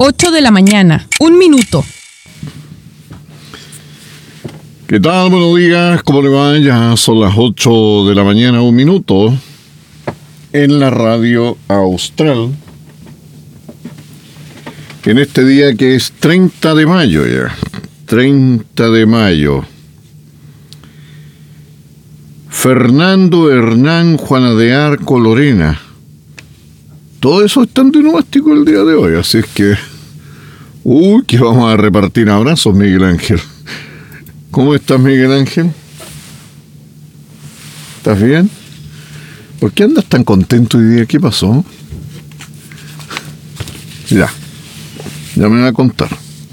8 de la mañana, 1 minuto. ¿Qué tal? Buenos días, ¿cómo le va? Ya son las 8 de la mañana, 1 minuto, en la radio Austral, en este día que es 30 de mayo ya, 30 de mayo. Fernando, Hernán, Juana de Arco, Lorena. Todo eso está en onomástico el día de hoy, así es que... que vamos a repartir abrazos, Miguel Ángel. ¿Cómo estás, Miguel Ángel? ¿Estás bien? ¿Por qué andas tan contento hoy día? ¿Qué pasó? Ya me va a contar.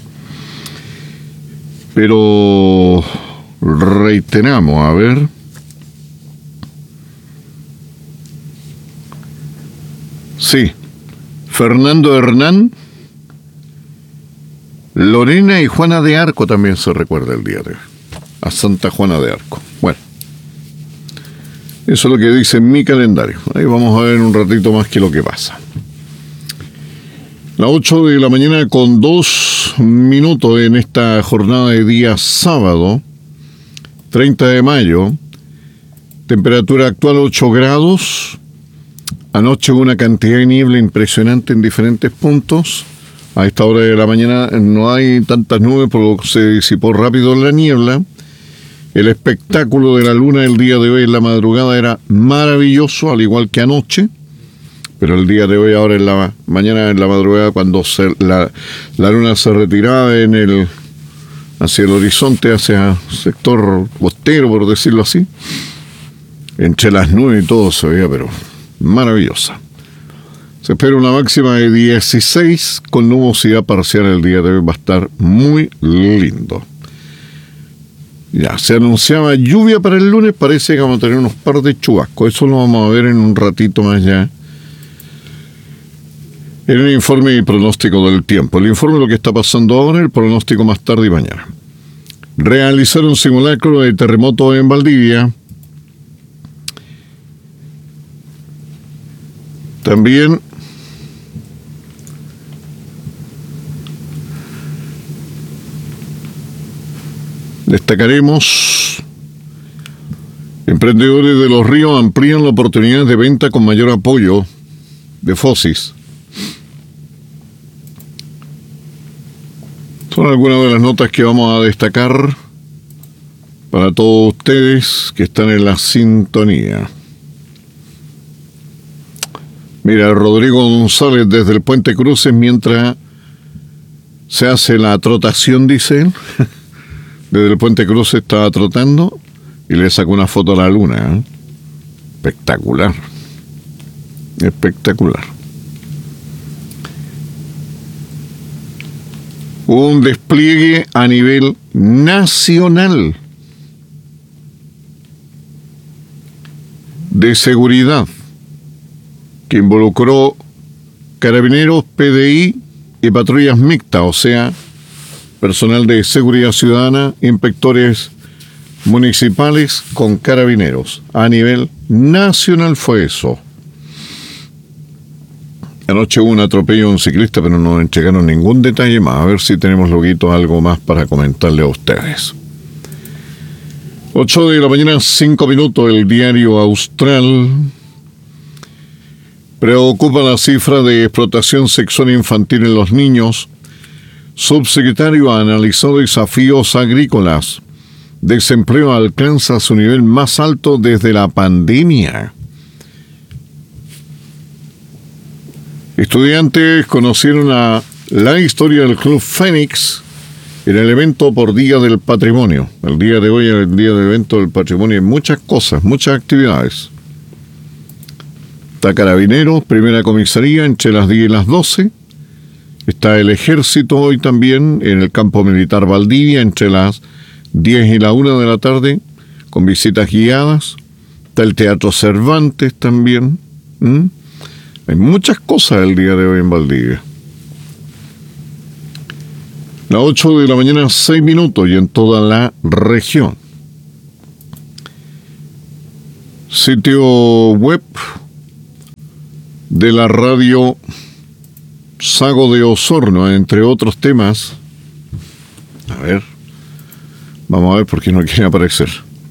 Pero reiteramos, a ver... Sí, Fernando, Hernán, Lorena y Juana de Arco también se recuerda el día de hoy. A Santa Juana de Arco. Bueno, eso es lo que dice en mi calendario. Ahí vamos a ver un ratito más qué es lo que pasa. Las 8 de la mañana con 2 minutos en esta jornada de día sábado, 30 de mayo. Temperatura actual 8 grados. Anoche hubo una cantidad de niebla impresionante en diferentes puntos. A esta hora de la mañana no hay tantas nubes, por lo que se disipó rápido la niebla. El espectáculo de la luna el día de hoy en la madrugada era maravilloso, al igual que anoche. Pero el día de hoy, ahora en la mañana, en la madrugada, cuando la luna se retiraba hacia el horizonte, hacia el sector costero, por decirlo así, entre las nubes y todo se veía, pero... maravillosa. Se espera una máxima de 16 con nubosidad parcial el día de hoy. Va a estar muy lindo. Ya, se anunciaba lluvia para el lunes. Parece que vamos a tener unos par de chubascos. Eso lo vamos a ver en un ratito más ya. En el informe y pronóstico del tiempo. El informe de lo que está pasando ahora, el pronóstico más tarde y mañana. Realizar un simulacro de terremoto en Valdivia. También destacaremos: emprendedores de Los Ríos amplían la oportunidad de venta con mayor apoyo de FOSIS. Son algunas de las notas que vamos a destacar para todos ustedes que están en la sintonía. Mira, Rodrigo González desde el Puente Cruces, mientras se hace la trotación, dice él, desde el Puente Cruces estaba trotando y le sacó una foto a la luna. Espectacular. Espectacular. Un despliegue a nivel nacional de seguridad que involucró carabineros, PDI y patrullas mixtas, o sea, personal de seguridad ciudadana, inspectores municipales con carabineros. A nivel nacional fue eso. Anoche hubo un atropello de un ciclista, pero no entregaron ningún detalle más. A ver si tenemos luego algo más para comentarle a ustedes. 8 de la mañana, 5 minutos, el diario Austral. Preocupa la cifra de explotación sexual infantil en los niños. Subsecretario analizó desafíos agrícolas. Desempleo alcanza su nivel más alto desde la pandemia. Estudiantes conocieron la historia del Club Fénix en el evento por Día del Patrimonio. El día de hoy es el Día del Evento del Patrimonio. Hay muchas cosas, muchas actividades. Está Carabineros, primera comisaría, entre las 10 y las 12. Está el Ejército hoy también en el Campo Militar Valdivia, entre las 10 y la 1 de la tarde, con visitas guiadas. Está el Teatro Cervantes también. Hay muchas cosas el día de hoy en Valdivia. Las 8 de la mañana, 6 minutos, y en toda la región. Sitio web de la radio Sago de Osorno, entre otros temas. A ver, vamos a ver por qué no quiere aparecer.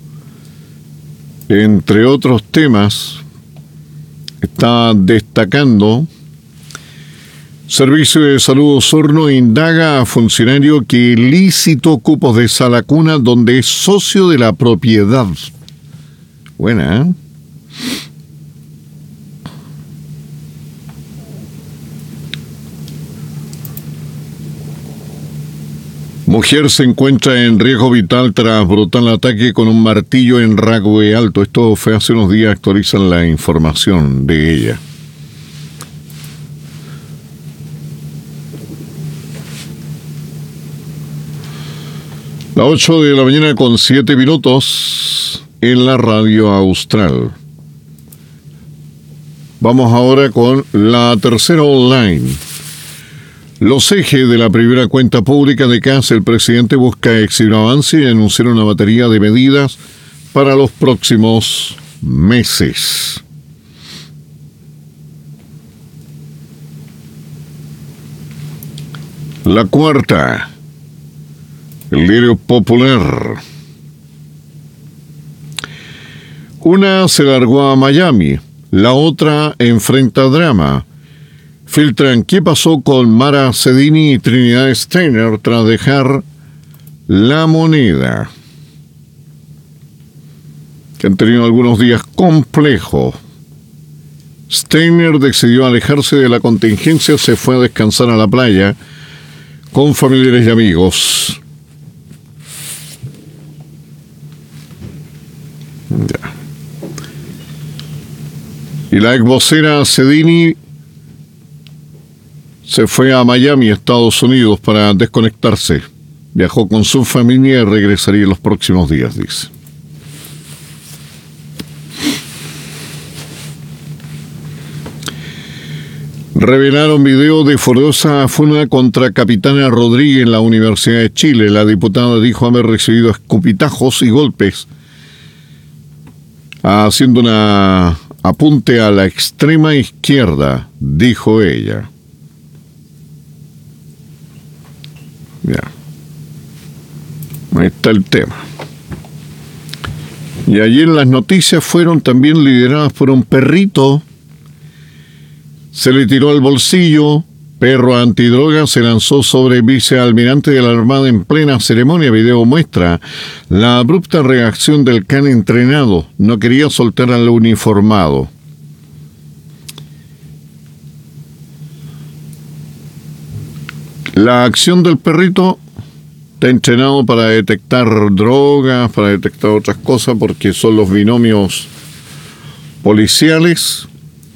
Entre otros temas, está destacando: Servicio de Salud Osorno indaga a funcionario que licitó cupos de sala cuna donde es socio de la propiedad. Buena, ¿eh? Mujer se encuentra en riesgo vital tras brutal ataque con un martillo en Ragüe Alto. Esto fue hace unos días, actualizan la información de ella. Las 8 de la mañana con 7 minutos en la radio austral. Vamos ahora con la tercera online. Los ejes de la primera cuenta pública de CAS, el presidente busca exhibir avance y anunciar una batería de medidas para los próximos meses. La cuarta, el diario Popular. Una se largó a Miami, la otra enfrenta drama. Filtran qué pasó con Mara Cedini y Trinidad Steiner tras dejar La Moneda, que han tenido algunos días complejos. Steiner decidió alejarse de la contingencia, se fue a descansar a la playa con familiares y amigos. Ya. Y la ex vocera Cedini se fue a Miami, Estados Unidos, para desconectarse. Viajó con su familia y regresaría en los próximos días, dice. Revelaron video de furiosa funa contra Capitana Rodríguez en la Universidad de Chile. La diputada dijo haber recibido escupitajos y golpes, haciendo un apunte a la extrema izquierda, dijo ella. Ya. Ahí está el tema. Y ayer las noticias fueron también lideradas por un perrito. Se le tiró al bolsillo. Perro antidroga se lanzó sobre vicealmirante de la Armada en plena ceremonia. Video muestra la abrupta reacción del can entrenado. No quería soltar al uniformado. La acción del perrito está entrenado para detectar drogas, para detectar otras cosas, porque son los binomios policiales.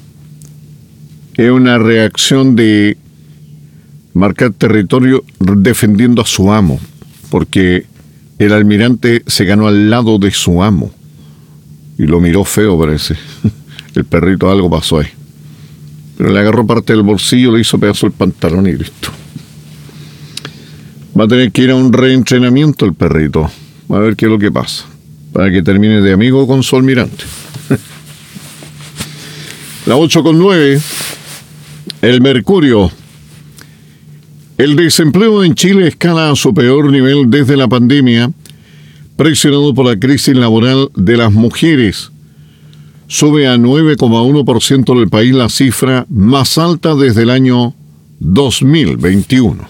Es una reacción de marcar territorio defendiendo a su amo, porque el almirante se ganó al lado de su amo y lo miró feo, parece. El perrito, algo pasó ahí, pero le agarró parte del bolsillo, le hizo pedazo el pantalón y listo. Va a tener que ir a un reentrenamiento el perrito. A ver qué es lo que pasa, para que termine de amigo con su almirante. La 8:9. El Mercurio. El desempleo en Chile escala a su peor nivel desde la pandemia, presionado por la crisis laboral de las mujeres. Sube a 9,1% del país, la cifra más alta desde el año 2021.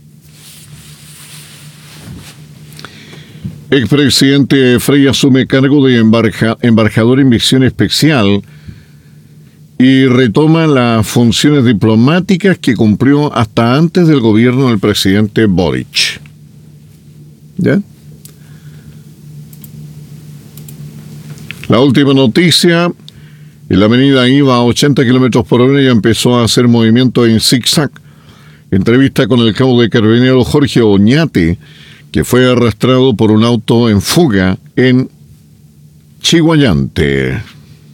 Expresidente Frei asume cargo de embajador en misión especial y retoma las funciones diplomáticas que cumplió hasta antes del gobierno del presidente Boric. ¿Ya? La última noticia: la avenida iba a 80 kilómetros por hora y empezó a hacer movimiento en zigzag. Entrevista con el cabo de Carabineros Jorge Oñate, que fue arrastrado por un auto en fuga en Chiguayante.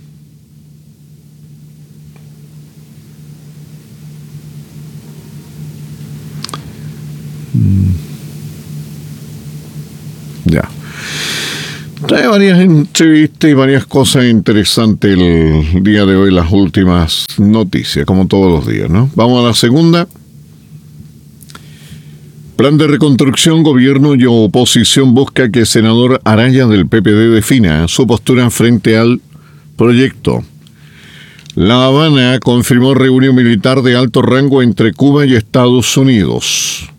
Ya. Trae varias entrevistas y varias cosas interesantes el día de hoy, las últimas noticias, como todos los días, ¿no? Vamos a la segunda. Plan de reconstrucción, gobierno y oposición busca que el senador Araya del PPD defina su postura frente al proyecto. La Habana confirmó reunión militar de alto rango entre Cuba y Estados Unidos.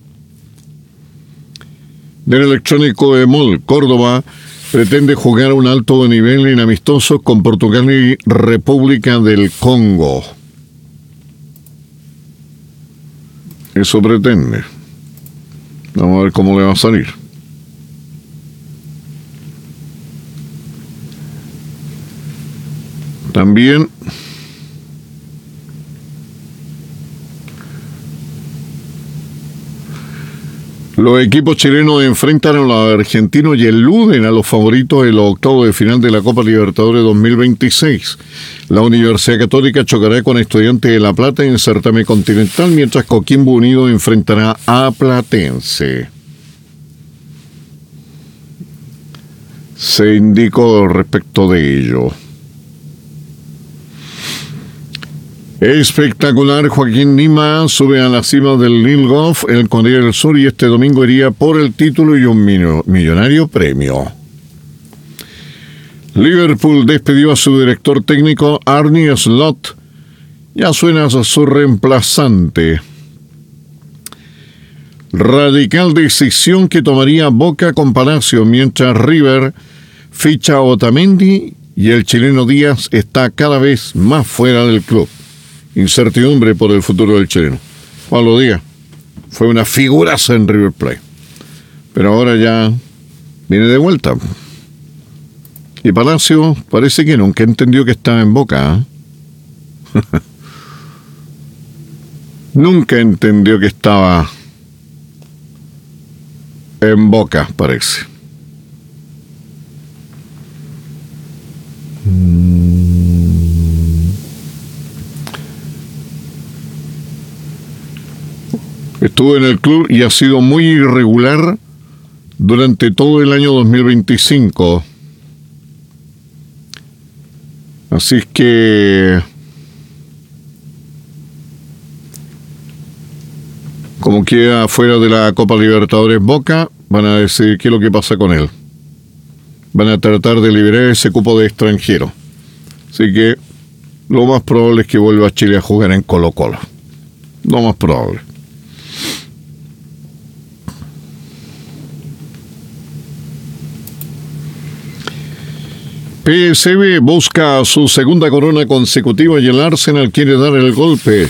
Del Electrónico de Mall, Córdoba pretende jugar un alto nivel en amistosos con Portugal y República del Congo. Eso pretende. Vamos a ver cómo le va a salir. También los equipos chilenos enfrentan a los argentinos y eluden a los favoritos en los octavos de final de la Copa Libertadores 2026. La Universidad Católica chocará con Estudiantes de La Plata en el certamen continental, mientras Coquimbo Unido enfrentará a Platense. Se indicó respecto de ello. Espectacular, Joaquín Nima sube a la cima del Lille Golf en Corea del Sur y este domingo iría por el título y un millonario premio. Liverpool despidió a su director técnico Arne Slot. Ya suena a su reemplazante. Radical decisión que tomaría Boca con Palacio, mientras River ficha a Otamendi y el chileno Díaz está cada vez más fuera del club. Incertidumbre por el futuro del chileno. Pablo Díaz fue una figuraza en River Plate, pero ahora ya viene de vuelta. Y Palacio parece que nunca entendió que estaba en Boca. Nunca entendió que estaba en Boca, parece. Estuvo en el club y ha sido muy irregular durante todo el año 2025. Así es que, como queda fuera de la Copa Libertadores Boca, van a decidir qué es lo que pasa con él. Van a tratar de liberar ese cupo de extranjero. Así que lo más probable es que vuelva a Chile a jugar en Colo-Colo. Lo más probable. PSV busca su segunda corona consecutiva y el Arsenal quiere dar el golpe.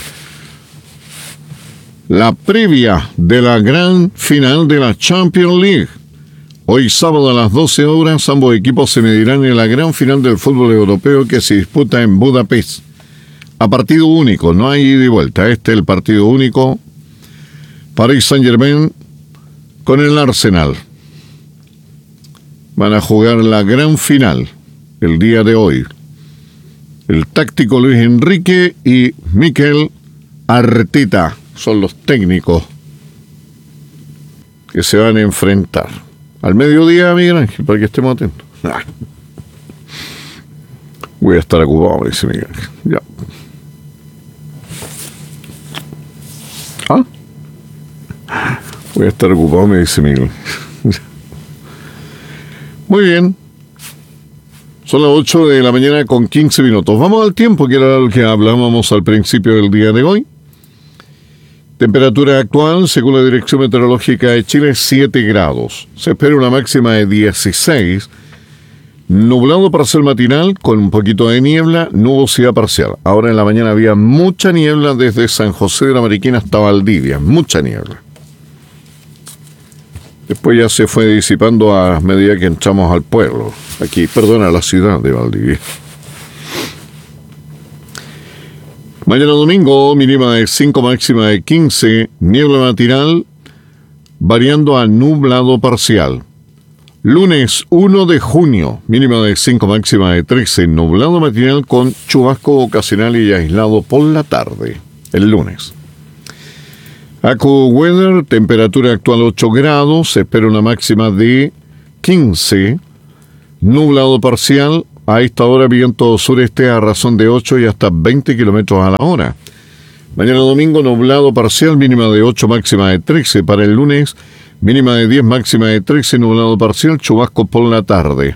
La previa de la gran final de la Champions League. Hoy sábado a las 12 horas ambos equipos se medirán en la gran final del fútbol europeo que se disputa en Budapest. A partido único, no hay ida y vuelta. Este es el partido único. Paris Saint-Germain con el Arsenal. Van a jugar la gran final el día de hoy. El táctico Luis Enrique y Mikel Arteta son los técnicos que se van a enfrentar. Al mediodía, Miguel Ángel, para que estemos atentos. Voy a estar ocupado, dice Miguel Ángel. Ya. Voy a estar ocupado, me dice Miguel. Muy bien. Son las 8 de la mañana con 15 minutos. Vamos al tiempo, que era lo que hablábamos al principio del día de hoy. Temperatura actual, según la Dirección Meteorológica de Chile, 7 grados. Se espera una máxima de 16. Nublado parcial matinal con un poquito de niebla, nubosidad parcial. Ahora en la mañana había mucha niebla desde San José de la Mariquina hasta Valdivia. Mucha niebla. Después ya se fue disipando a medida que entramos al pueblo. A la ciudad de Valdivia. Mañana domingo, mínima de 5, máxima de 15, niebla matinal, variando a nublado parcial. Lunes 1 de junio, mínima de 5, máxima de 13, nublado matinal con chubasco ocasional y aislado por la tarde, el lunes. AccuWeather, temperatura actual 8 grados, se espera una máxima de 15, nublado parcial. A esta hora viento sureste a razón de 8 y hasta 20 kilómetros a la hora. Mañana domingo nublado parcial, mínima de 8, máxima de 13. Para el lunes, mínima de 10, máxima de 13, nublado parcial, chubascos por la tarde.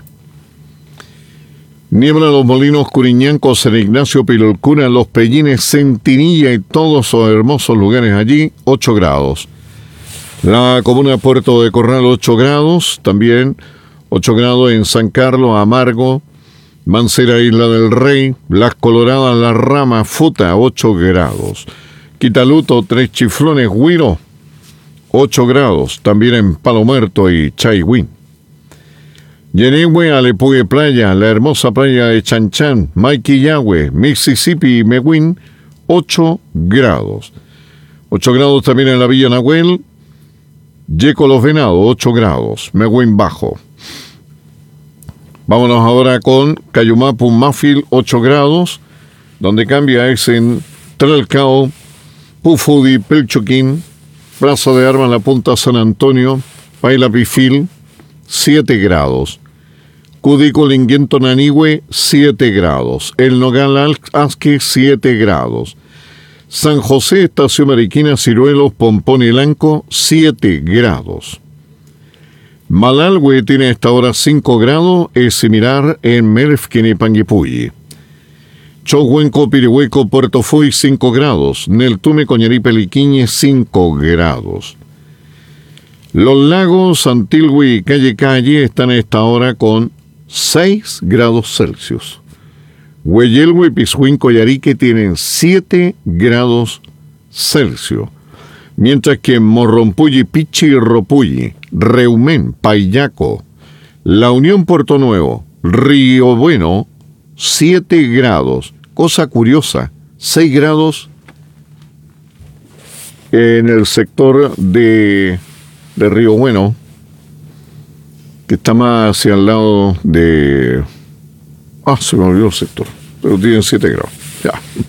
Niebla Los Molinos, Curiñanco, San Ignacio, Pilolcura, Los Pellines, Centinilla y todos esos hermosos lugares allí, 8 grados. La comuna Puerto de Corral, 8 grados, también 8 grados en San Carlos, Amargo, Mancera, Isla del Rey, Las Coloradas, La Rama, Futa, 8 grados. Quitaluto, Tres Chiflones, Huiro, 8 grados, también en Palo Muerto y Chaihuín. Yenehue, Alepugue Playa, la hermosa playa de Chanchan, Maiquillahue, Mississippi y Mehuín, 8 grados. 8 grados también en la Villa Nahuel, Yeco Los Venados, 8 grados, Mehuín bajo. Vámonos ahora con Cayumapu, Mafil, 8 grados, donde cambia es en Tralcao, Pufudi, Pelchoquín, Plaza de Armas, La Punta, San Antonio, Paila Pifil, 7 grados. Cudico, Linguento, Nanigüe, 7 grados. El Nogal, Asque, 7 grados. San José, Estación Mariquina, Ciruelos, Pompón y Lanco, 7 grados. Malalhue tiene a esta hora 5 grados, es similar en Merfquén y Panguipulli. Chohuenco, Pirihueco, Puerto Fuy, 5 grados. Neltume, Coñarí, Peliquiñe, 5 grados. Los Lagos, Antilhue y Calle están a esta hora con 6 grados Celsius. Hueyelhue, Pizhuinco y Arique tienen 7 grados Celsius. Mientras que en Morrompulli, Pichi y Ropulli, Reumén, Payaco, La Unión, Puerto Nuevo, Río Bueno, 7 grados. Cosa curiosa, 6 grados en el sector de Río Bueno, que está más hacia el lado de... se me olvidó el sector, pero tienen 7 grados, ya.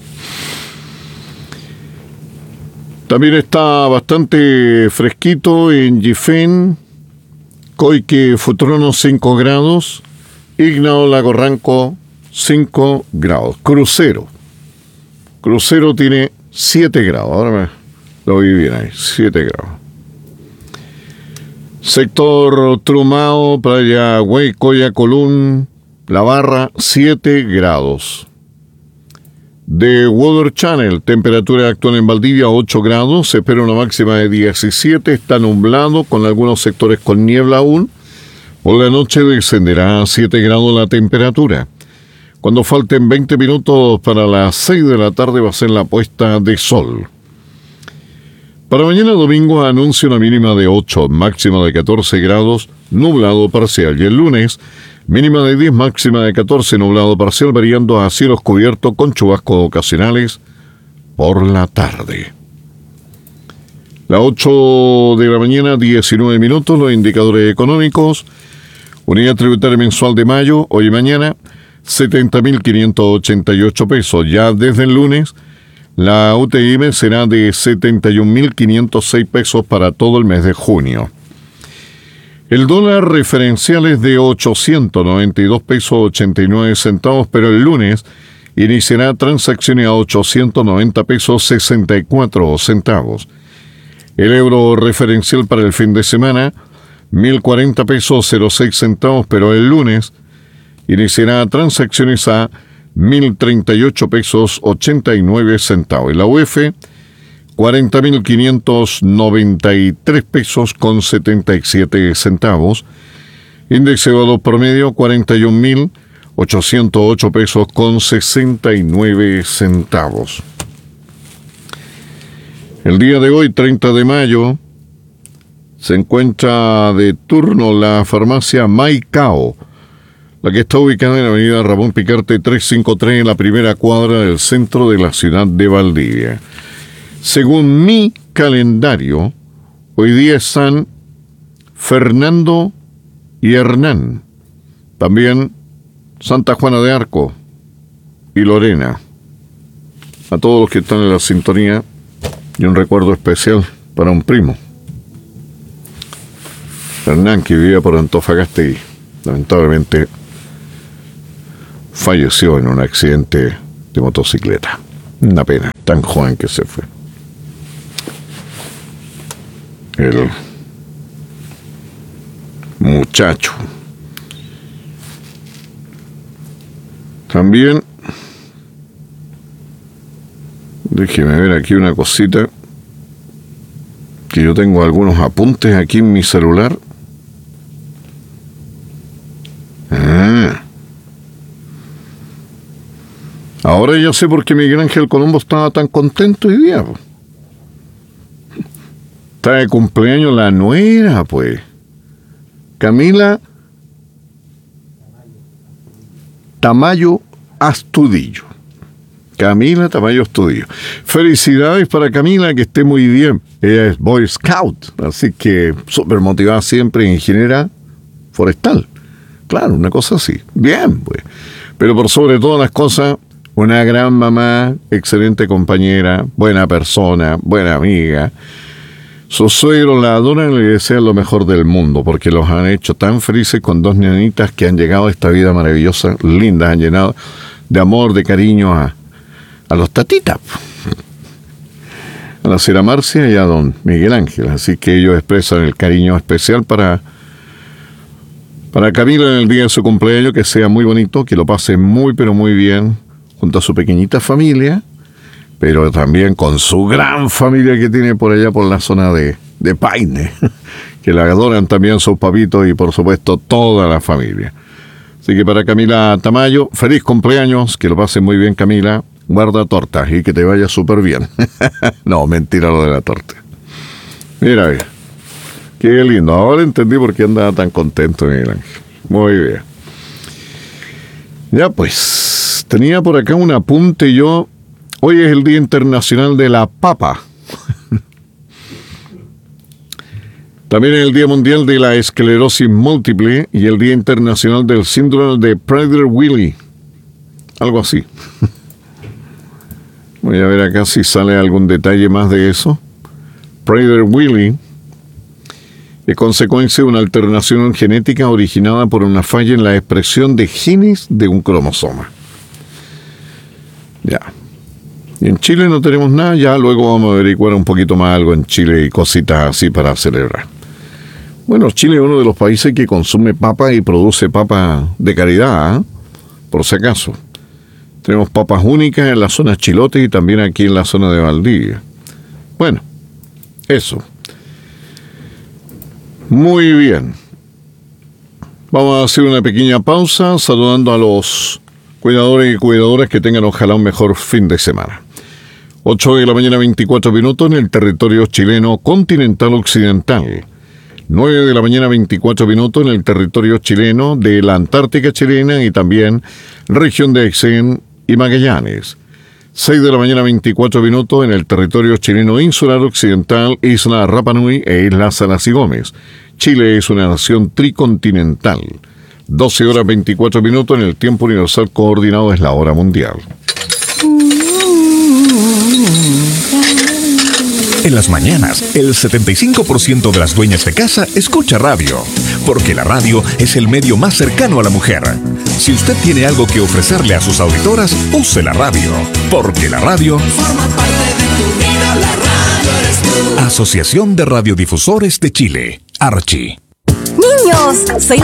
También está bastante fresquito en Yifén, Coique, Futrono, 5 grados, Ignao, Lago Ranco, 5 grados. Crucero tiene 7 grados, ahora lo vi bien ahí, 7 grados. Sector Trumao, Playa Huaycoya, Colún, La Barra, 7 grados. The Weather Channel, temperatura actual en Valdivia, 8 grados, se espera una máxima de 17, está nublado, con algunos sectores con niebla aún. Por la noche descenderá a 7 grados la temperatura. Cuando falten 20 minutos para las 6 de la tarde va a ser la puesta de sol. Para mañana domingo anuncia una mínima de 8, máxima de 14 grados, nublado parcial. Y el lunes, mínima de 10, máxima de 14, nublado parcial, variando a cielos cubiertos con chubascos ocasionales por la tarde. Las 8 de la mañana, 19 minutos, los indicadores económicos. Unidad tributaria mensual de mayo, hoy y mañana, 70.588 pesos. Ya desde el lunes, la UTM será de 71.506 pesos para todo el mes de junio. El dólar referencial es de 892 pesos 89 centavos, pero el lunes iniciará transacciones a 890 pesos 64 centavos. El euro referencial para el fin de semana, 1.040 pesos 06 centavos, pero el lunes iniciará transacciones a 1.038 pesos 89 centavos. Y la UF, 40.593 pesos con 77 centavos. Índice de valor promedio, 41.808 pesos con 69 centavos. El día de hoy, 30 de mayo, se encuentra de turno la farmacia Maicao, la que está ubicada en la avenida Ramón Picarte 353, en la primera cuadra del centro de la ciudad de Valdivia. Según mi calendario, hoy día están Fernando y Hernán, también Santa Juana de Arco y Lorena. A todos los que están en la sintonía, y un recuerdo especial para un primo, Hernán, que vivía por Antofagasta y lamentablemente falleció en un accidente de motocicleta. Una pena, tan joven que se fue. El muchacho. También, déjeme ver aquí una cosita, que yo tengo algunos apuntes aquí en mi celular. Ahora ya sé por qué Miguel Ángel Colombo estaba tan contento hoy día. Está de cumpleaños la nuera, pues. Camila Tamayo Astudillo. Camila Tamayo Astudillo. Felicidades para Camila, que esté muy bien. Ella es Boy Scout, así que súper motivada siempre, ingeniera forestal. Claro, una cosa así. Bien, pues. Pero por sobre todas las cosas, una gran mamá, excelente compañera, buena persona, buena amiga. Sus suegros la adoran y le desean lo mejor del mundo, porque los han hecho tan felices con dos nenitas que han llegado a esta vida maravillosa, lindas, han llenado de amor, de cariño a los tatitas, a la señora Marcia y a don Miguel Ángel. Así que ellos expresan el cariño especial para Camila en el día de su cumpleaños, que sea muy bonito, que lo pase muy pero muy bien junto a su pequeñita familia, pero también con su gran familia que tiene por allá por la zona de Paine, que la adoran también sus papitos y por supuesto toda la familia. Así que para Camila Tamayo, feliz cumpleaños, que lo pase muy bien Camila, guarda tortas y que te vaya súper bien. No, mentira lo de la torta. Mira, qué lindo, ahora entendí por qué andaba tan contento Miguel Ángel. Muy bien. Ya pues, tenía por acá un apunte yo. Hoy es el Día Internacional de la Papa. También es el Día Mundial de la Esclerosis Múltiple y el Día Internacional del Síndrome de Prader-Willi. Algo así. Voy a ver acá si sale algún detalle más de eso. Prader-Willi es consecuencia de una alteración genética originada por una falla en la expresión de genes de un cromosoma. Ya. Y en Chile no tenemos nada, ya luego vamos a averiguar un poquito más algo en Chile y cositas así para celebrar. Bueno, Chile es uno de los países que consume papa y produce papa de calidad, por si acaso. Tenemos papas únicas en la zona Chilote y también aquí en la zona de Valdivia. Bueno, eso. Muy bien. Vamos a hacer una pequeña pausa saludando a los cuidadores y cuidadoras que tengan ojalá un mejor fin de semana. 8 de la mañana 24 minutos en el territorio chileno continental occidental. 9 de la mañana 24 minutos en el territorio chileno de la Antártica chilena y también región de Aysén y Magallanes. 6 de la mañana 24 minutos en el territorio chileno insular occidental, Isla Rapa Nui e Isla Salas y Gómez. Chile es una nación tricontinental. 12 horas 24 minutos en el tiempo universal coordinado es la hora mundial. En las mañanas, el 75% de las dueñas de casa escucha radio, porque la radio es el medio más cercano a la mujer. Si usted tiene algo que ofrecerle a sus auditoras, use la radio, porque la radio forma parte de tu vida, la radio eres tú. Asociación de Radiodifusores de Chile, Archi. Niños, soy la